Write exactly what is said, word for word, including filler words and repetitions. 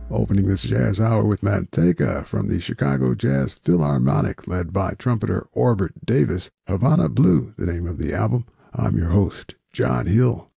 Opening this jazz hour with Manteca from the Chicago Jazz Philharmonic, led by trumpeter Orbert Davis. Havana Blue, the name of the album. I'm your host, John Hill.